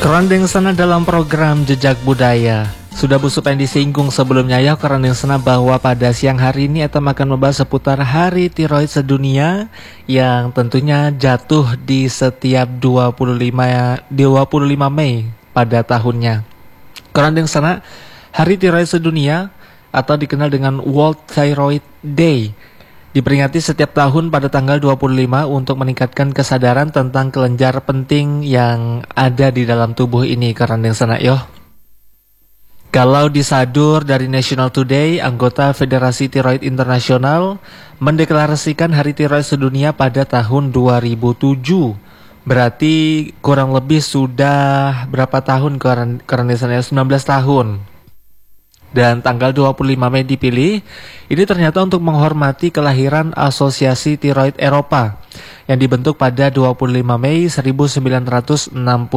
Kerandeng sana dalam program Jejak Budaya. Sudah busupen disinggung sebelumnya ya kerandeng sana bahwa pada siang hari ini Etam akan membahas seputar Hari Tiroid Sedunia yang tentunya jatuh di setiap 25 Mei pada tahunnya. Kerandeng sana Hari Tiroid Sedunia atau dikenal dengan World Thyroid Day diperingati setiap tahun pada tanggal 25 untuk meningkatkan kesadaran tentang kelenjar penting yang ada di dalam tubuh ini kerandeng sana yo. Kalau disadur dari National Today, anggota Federasi Tiroid Internasional mendeklarasikan Hari Tiroid Sedunia pada tahun 2007. Berarti kurang lebih sudah berapa tahun kerandeng sana? 19 tahun. Dan tanggal 25 Mei dipilih, ini ternyata untuk menghormati kelahiran Asosiasi Tiroid Eropa yang dibentuk pada 25 Mei 1965.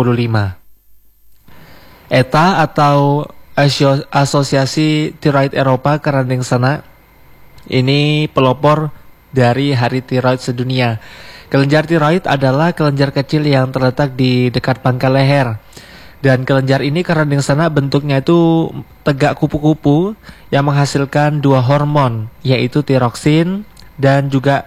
ETA atau Asosiasi Tiroid Eropa kerandeng sana ini pelopor dari Hari Tiroid Sedunia. Kelenjar tiroid adalah kelenjar kecil yang terletak di dekat pangkal leher. Dan kelenjar ini kerandeng sana bentuknya itu tegak kupu-kupu yang menghasilkan dua hormon, yaitu tiroksin dan juga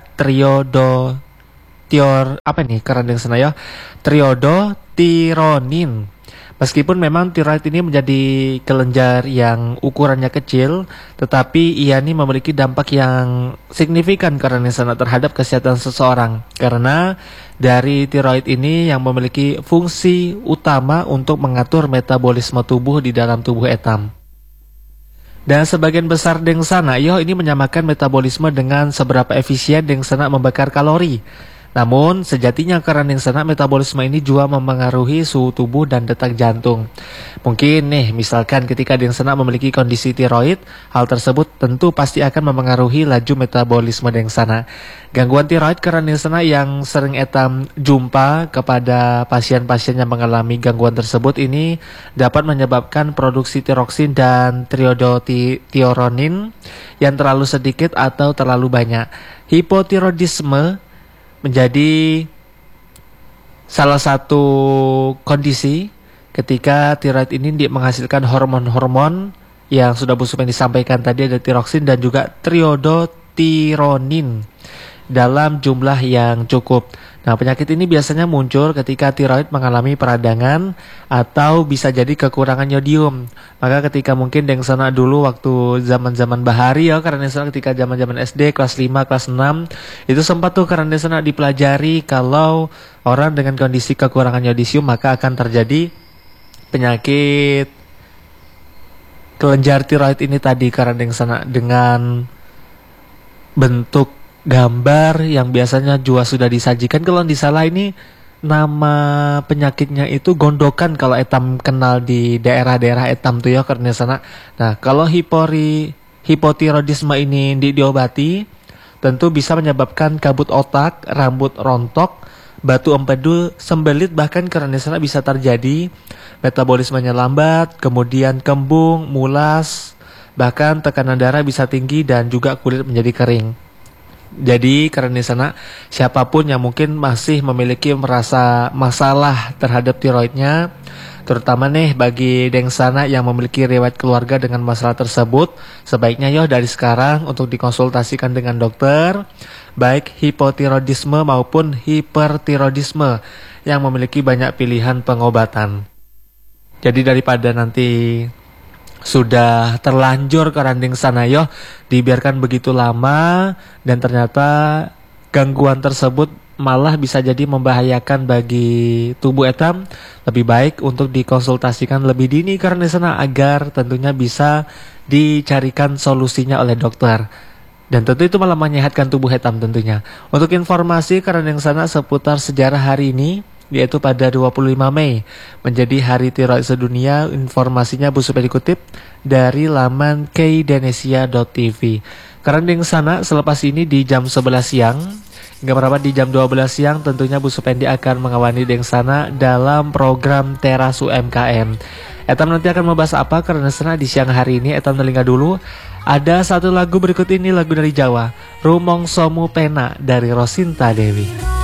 triodotironin. Meskipun memang tiroid ini menjadi kelenjar yang ukurannya kecil, tetapi ia ini memiliki dampak yang signifikan kerandeng sana terhadap kesehatan seseorang. Karena dari tiroid ini yang memiliki fungsi utama untuk mengatur metabolisme tubuh di dalam tubuh Etam. Dan sebagian besar deng sana ini menyamakan metabolisme dengan seberapa efisien deng sana membakar kalori. Namun sejatinya kerandeng sana metabolisme ini juga mempengaruhi suhu tubuh dan detak jantung. Mungkin misalkan ketika deng sana memiliki kondisi tiroid, hal tersebut tentu pasti akan mempengaruhi laju metabolisme deng sana. Gangguan tiroid kerandeng sana yang sering Etam jumpa kepada pasien-pasien yang mengalami gangguan tersebut ini dapat menyebabkan produksi tiroksin dan triodotironin yang terlalu sedikit atau terlalu banyak. Hipotiroidisme menjadi salah satu kondisi ketika tiroid ini menghasilkan hormon-hormon yang sudah busupen disampaikan tadi, ada tiroksin dan juga triodotironin dalam jumlah yang cukup. Nah, penyakit ini biasanya muncul ketika tiroid mengalami peradangan atau bisa jadi kekurangan yodium. Maka ketika mungkin deng sana dulu waktu zaman-zaman bahari karena sana ketika zaman-zaman SD kelas 5, kelas 6 itu sempat tuh karena sana dipelajari kalau orang dengan kondisi kekurangan yodium maka akan terjadi penyakit kelenjar tiroid ini tadi karena sana dengan bentuk gambar yang biasanya juga sudah disajikan. Kalau di salah ini nama penyakitnya itu gondokan kalau Etam kenal di daerah-daerah Etam tuh ya karena sana. Nah, kalau hipotiroidisme ini diobati tentu bisa menyebabkan kabut otak, rambut rontok, batu empedu, sembelit, bahkan karena sana bisa terjadi metabolismenya lambat, kemudian kembung, mulas, bahkan tekanan darah bisa tinggi dan juga kulit menjadi kering. Jadi karena sana siapapun yang mungkin masih memiliki merasa masalah terhadap tiroidnya, terutama bagi deng sana yang memiliki riwayat keluarga dengan masalah tersebut, sebaiknya dari sekarang untuk dikonsultasikan dengan dokter, baik hipotiroidisme maupun hipertiroidisme yang memiliki banyak pilihan pengobatan. Jadi daripada nanti sudah terlanjur kerandeng sana dibiarkan begitu lama dan ternyata gangguan tersebut malah bisa jadi membahayakan bagi tubuh Etam, lebih baik untuk dikonsultasikan lebih dini karena sana agar tentunya bisa dicarikan solusinya oleh dokter. Dan tentu itu malah menyehatkan tubuh Etam tentunya. Untuk informasi kerandeng sana seputar sejarah hari ini, yaitu pada 25 Mei menjadi Hari Tiroid Sedunia, informasinya busupen dikutip dari laman kdenesia.tv. Kerandeng sana selepas ini di jam 11 siang hingga merapat di jam 12 siang tentunya busupendi akan mengawani deng sana dalam program Teras UMKM. Etam nanti akan membahas apa karena sana di siang hari ini. Etam telinga dulu. Ada satu lagu berikut ini, lagu dari Jawa, Rumongsomu Pena dari Rosinta Dewi.